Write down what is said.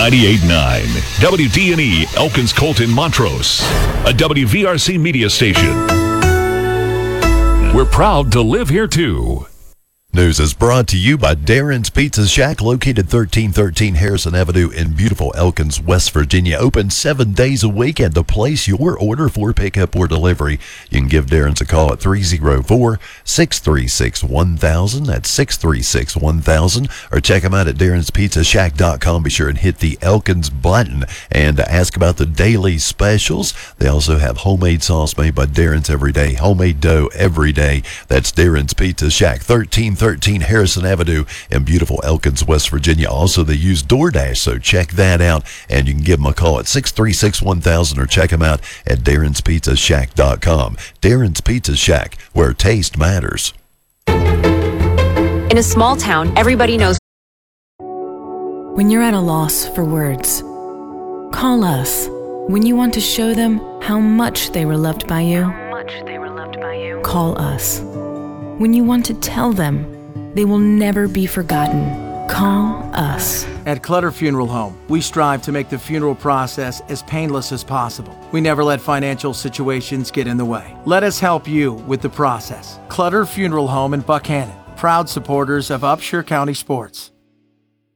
98.9 WDNE Elkins Colton Montrose, a WVRC media station. We're proud to live here too. News is brought to you by Darren's Pizza Shack, located 1313 Harrison Avenue in beautiful Elkins, West Virginia. Open 7 days a week, and to place your order for pickup or delivery, you can give Darren's a call at 304-636-1000. That's 636-1000. Or check them out at darrenspizzashack.com. Be sure and hit the Elkins button and ask about the daily specials. They also have homemade sauce made by Darren's every day, homemade dough every day. That's Darren's Pizza Shack, 1313 Harrison Avenue in beautiful Elkins, West Virginia. Also, they use DoorDash, so check that out, and you can give them a call at 636-1000 or check them out at darrenspizzashack.com. Darren's Pizza Shack, where taste matters. In a small town, everybody knows. When you're at a loss for words, call us. When you want to show them how much they were loved by you, call us. When you want to tell them they will never be forgotten, call us. At Clutter Funeral Home, we strive to make the funeral process as painless as possible. We never let financial situations get in the way. Let us help you with the process. Clutter Funeral Home in Buckhannon, proud supporters of Upshur County sports.